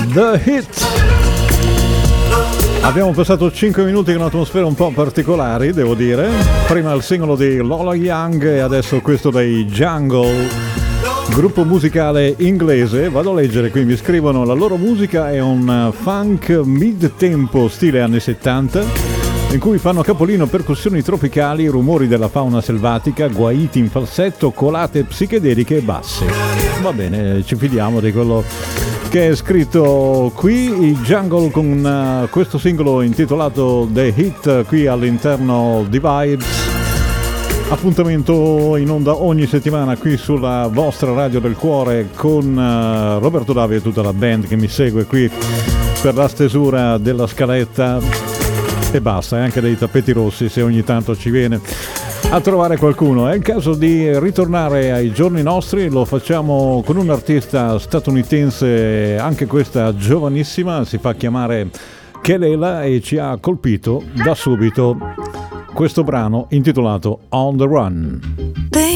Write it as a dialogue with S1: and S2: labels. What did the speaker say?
S1: The Hit. Abbiamo passato 5 minuti con un'atmosfera un po' particolari, devo dire. Prima il singolo di Lola Young e adesso questo dei Jungle, gruppo musicale inglese. Vado a leggere, qui mi scrivono: la loro musica è un funk mid-tempo stile anni 70, in cui fanno capolino percussioni tropicali, rumori della fauna selvatica, guaiti in falsetto, colate psichedeliche e basse. Va bene, ci fidiamo di quello che è scritto qui. I Jungle con questo singolo intitolato The Hit, qui all'interno di Vibes. Appuntamento in onda ogni settimana qui sulla vostra radio del cuore con Roberto Davi e tutta la band che mi segue qui per la stesura della scaletta e basta, e anche dei tappeti rossi se ogni tanto ci viene a trovare qualcuno. È il caso di ritornare ai giorni nostri, lo facciamo con un artista statunitense, anche questa giovanissima, si fa chiamare Kelela e ci ha colpito da subito questo brano intitolato On the Run.